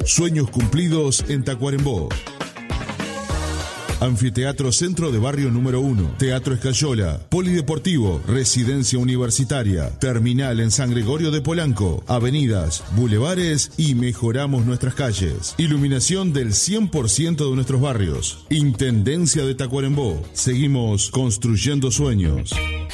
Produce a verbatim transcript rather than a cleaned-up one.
Sueños cumplidos en Tacuarembó. Anfiteatro Centro de Barrio número uno, Teatro Escayola, Polideportivo, Residencia Universitaria, Terminal en San Gregorio de Polanco, avenidas, bulevares y mejoramos nuestras calles. Iluminación del cien por ciento de nuestros barrios. Intendencia de Tacuarembó. Seguimos construyendo sueños.